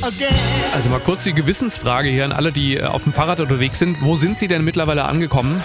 Also mal kurz die Gewissensfrage hier an alle, die auf dem Fahrrad unterwegs sind. Wo sind Sie denn mittlerweile angekommen?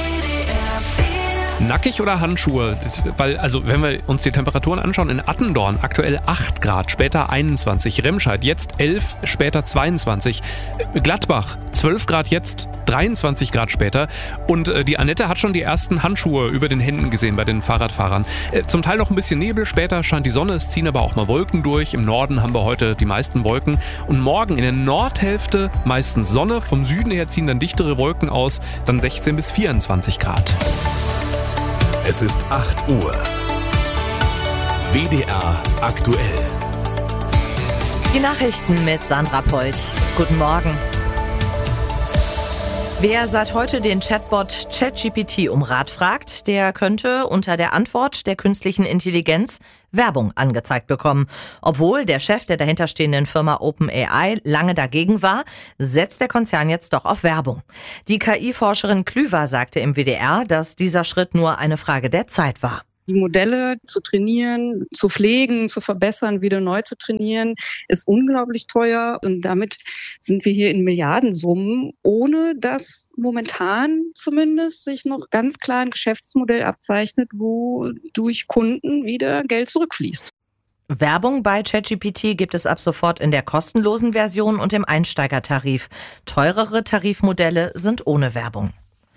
Nackig oder Handschuhe? Weil, also wenn wir uns die Temperaturen anschauen, in Attendorn aktuell 8 Grad, später 21, Remscheid jetzt 11, später 22, Gladbach 12 Grad jetzt, 23 Grad später und die Annette hat schon die ersten Handschuhe über den Händen gesehen bei den Fahrradfahrern. Zum Teil noch ein bisschen Nebel, später scheint die Sonne, es ziehen aber auch mal Wolken durch. Im Norden haben wir heute die meisten Wolken und morgen in der Nordhälfte meistens Sonne, vom Süden her ziehen dann dichtere Wolken aus, dann 16 bis 24 Grad. Es ist 8 Uhr. WDR aktuell. Die Nachrichten mit Sandra Polch. Guten Morgen. Wer seit heute den Chatbot ChatGPT um Rat fragt, der könnte unter der Antwort der künstlichen Intelligenz Werbung angezeigt bekommen. Obwohl der Chef der dahinterstehenden Firma OpenAI lange dagegen war, setzt der Konzern jetzt doch auf Werbung. Die KI-Forscherin Klüver sagte im WDR, dass dieser Schritt nur eine Frage der Zeit war. Die Modelle zu trainieren, zu pflegen, zu verbessern, wieder neu zu trainieren, ist unglaublich teuer. Und damit sind wir hier in Milliardensummen, ohne dass momentan zumindest sich noch ganz klar ein Geschäftsmodell abzeichnet, wo durch Kunden wieder Geld zurückfließt. Werbung bei ChatGPT gibt es ab sofort in der kostenlosen Version und im Einsteigertarif. Teurere Tarifmodelle sind ohne Werbung.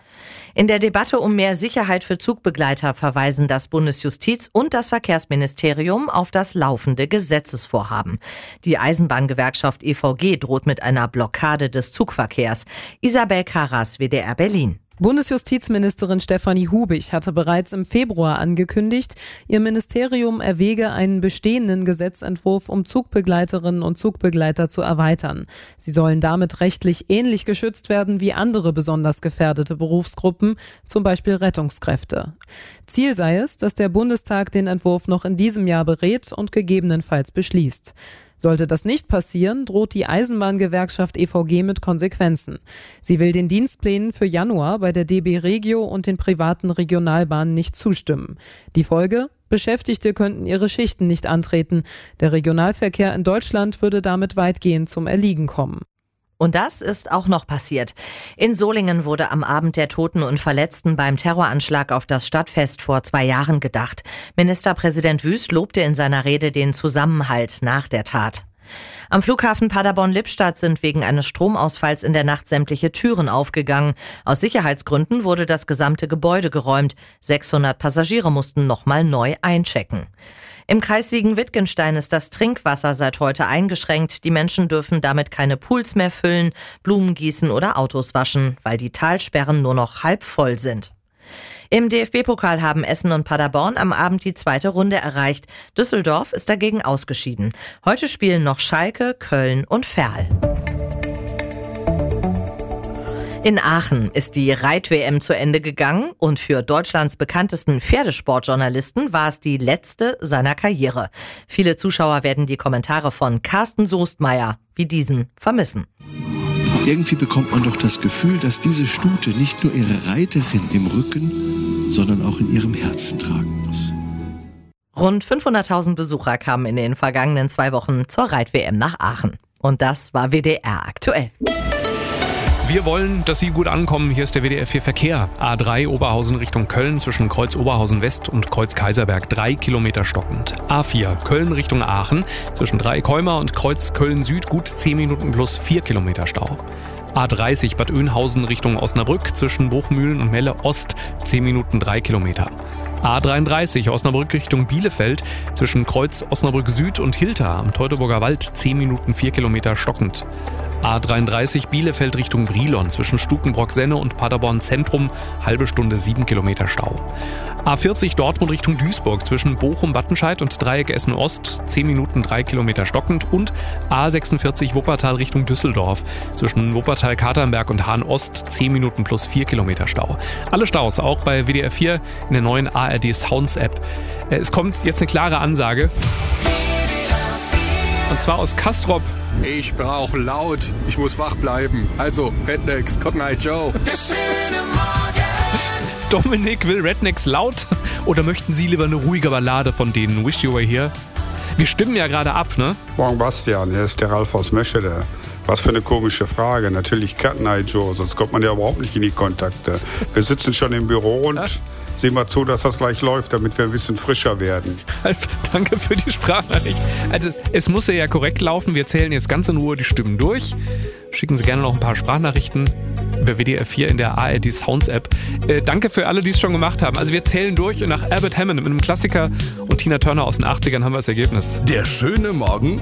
In der Debatte um mehr Sicherheit für Zugbegleiter verweisen das Bundesjustiz und das Verkehrsministerium auf das laufende Gesetzesvorhaben. Die Eisenbahngewerkschaft EVG droht mit einer Blockade des Zugverkehrs. Isabel Karras, WDR Berlin. Bundesjustizministerin Stefanie Hubig hatte bereits im Februar angekündigt, ihr Ministerium erwäge einen bestehenden Gesetzentwurf, um Zugbegleiterinnen und Zugbegleiter zu erweitern. Sie sollen damit rechtlich ähnlich geschützt werden wie andere besonders gefährdete Berufsgruppen, zum Beispiel Rettungskräfte. Ziel sei es, dass der Bundestag den Entwurf noch in diesem Jahr berät und gegebenenfalls beschließt. Sollte das nicht passieren, droht die Eisenbahngewerkschaft EVG mit Konsequenzen. Sie will den Dienstplänen für Januar bei der DB Regio und den privaten Regionalbahnen nicht zustimmen. Die Folge? Beschäftigte könnten ihre Schichten nicht antreten. Der Regionalverkehr in Deutschland würde damit weitgehend zum Erliegen kommen. Und das ist auch noch passiert. In Solingen wurde am Abend der Toten und Verletzten beim Terroranschlag auf das Stadtfest vor 2 Jahren gedacht. Ministerpräsident Wüst lobte in seiner Rede den Zusammenhalt nach der Tat. Am Flughafen Paderborn-Lippstadt sind wegen eines Stromausfalls in der Nacht sämtliche Türen aufgegangen. Aus Sicherheitsgründen wurde das gesamte Gebäude geräumt. 600 Passagiere mussten nochmal neu einchecken. Im Kreis Siegen-Wittgenstein ist das Trinkwasser seit heute eingeschränkt. Die Menschen dürfen damit keine Pools mehr füllen, Blumen gießen oder Autos waschen, weil die Talsperren nur noch halb voll sind. Im DFB-Pokal haben Essen und Paderborn am Abend die 2. Runde erreicht. Düsseldorf ist dagegen ausgeschieden. Heute spielen noch Schalke, Köln und Verl. In Aachen ist die Reit-WM zu Ende gegangen und für Deutschlands bekanntesten Pferdesportjournalisten war es die letzte seiner Karriere. Viele Zuschauer werden die Kommentare von Carsten Soestmeier wie diesen vermissen. Irgendwie bekommt man doch das Gefühl, dass diese Stute nicht nur ihre Reiterin im Rücken, sondern auch in ihrem Herzen tragen muss. Rund 500.000 Besucher kamen in den vergangenen 2 Wochen zur Reit-WM nach Aachen. Und das war WDR aktuell. Wir wollen, dass Sie gut ankommen. Hier ist der WDR 4 Verkehr. A3 Oberhausen Richtung Köln zwischen Kreuz Oberhausen West und Kreuz Kaiserberg 3 Kilometer stockend. A4 Köln Richtung Aachen zwischen Dreieckholmer und Kreuz Köln Süd gut 10 Minuten plus 4 Kilometer Stau. A30 Bad Oeynhausen Richtung Osnabrück zwischen Bruchmühlen und Melle Ost 10 Minuten 3 Kilometer. A33 Osnabrück Richtung Bielefeld zwischen Kreuz Osnabrück Süd und Hilter am Teutoburger Wald 10 Minuten 4 Kilometer stockend. A33 Bielefeld Richtung Brilon zwischen Stukenbrock-Senne und Paderborn Zentrum, halbe Stunde 7 Kilometer Stau. A40 Dortmund Richtung Duisburg zwischen Bochum-Wattenscheid und Dreieck Essen-Ost, 10 Minuten 3 Kilometer stockend und A46 Wuppertal Richtung Düsseldorf zwischen Wuppertal-Katernberg und Hahn-Ost, 10 Minuten plus 4 Kilometer Stau. Alle Staus auch bei WDR 4 in der neuen ARD Sounds App. Es kommt jetzt eine klare Ansage. Und zwar aus Castrop. Ich brauche laut, ich muss wach bleiben. Also, Rednecks, Cotton Eye Joe. Dominik will Rednecks laut oder möchten Sie lieber eine ruhige Ballade von denen? Wish You Were Here? Wir stimmen ja gerade ab, ne? Morgen Bastian, hier ist der Ralf aus Meschede. Was für eine komische Frage. Natürlich Cat Night Joe, sonst kommt man ja überhaupt nicht in die Kontakte. Wir sitzen schon im Büro und sehen mal zu, dass das gleich läuft, damit wir ein bisschen frischer werden. Ralf, danke für die Sprachnachricht. Also, es muss ja korrekt laufen. Wir zählen jetzt ganz in Ruhe die Stimmen durch. Schicken Sie gerne noch ein paar Sprachnachrichten über WDR 4 in der ARD Sounds App. Danke für alle, die es schon gemacht haben. Also wir zählen durch und nach Albert Hammond mit einem Klassiker und Tina Turner aus den 80ern haben wir das Ergebnis. Der schöne Morgen